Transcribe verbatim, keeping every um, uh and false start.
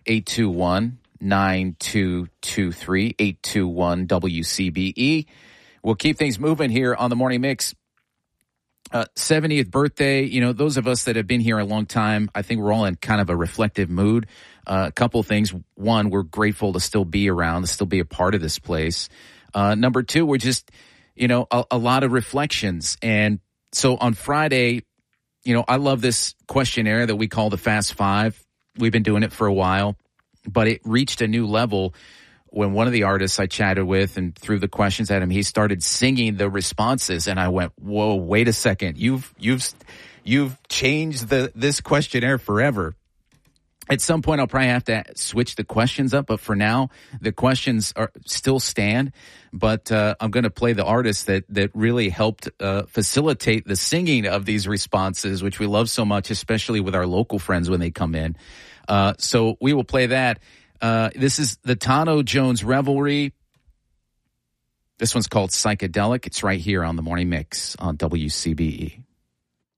eight two one, nine two two three, eight two one W C B E. We'll keep things moving here on the Morning Mix. Uh, seventieth birthday, you know, those of us that have been here a long time, I think we're all in kind of a reflective mood. Uh, a couple of things. One, we're grateful to still be around, to still be a part of this place. Uh, number two, we're just, you know, a, a lot of reflections. And so on Friday, you know, I love this questionnaire that we call the Fast Five. We've been doing it for a while, but it reached a new level when one of the artists I chatted with and threw the questions at him, he started singing the responses, and I went, "Whoa, wait a second! You've you've you've changed the this questionnaire forever." At some point, I'll probably have to switch the questions up, but for now, the questions are still stand. But uh, I'm going to play the artist that that really helped uh, facilitate the singing of these responses, which we love so much, especially with our local friends when they come in. Uh, so we will play that. Uh, this is the Tano Jones Revelry. This one's called Psychedelic. It's right here on the Morning Mix on W C B E.